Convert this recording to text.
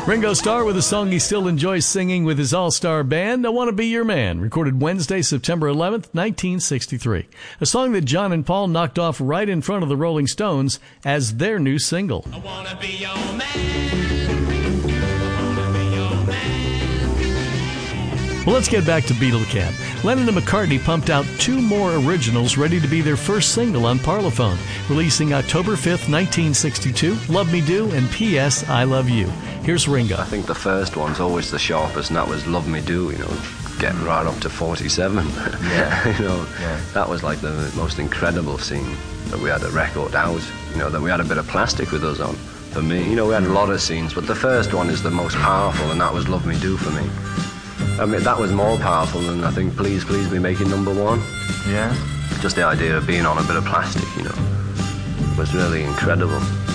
Ringo Starr with a song he still enjoys singing with his all-star band, I Want to Be Your Man, recorded Wednesday, September 11th, 1963. A song that John and Paul knocked off right in front of the Rolling Stones as their new single. I want to be your man. Well, let's get back to Beatle Cab. Lennon and McCartney pumped out 2 more originals ready to be their first single on Parlophone, releasing October 5th, 1962, Love Me Do and P.S. I Love You. Here's Ringo. I think the first one's always the sharpest, and that was Love Me Do, getting right up to 47. Yeah. That was like the most incredible scene, that we had a record out, that we had a bit of plastic with us on. For me, we had a lot of scenes, but the first one is the most powerful, and that was Love Me Do for me. I mean, that was more powerful than, I think, Please Please Me making #1. Yeah. Just the idea of being on a bit of plastic, was really incredible.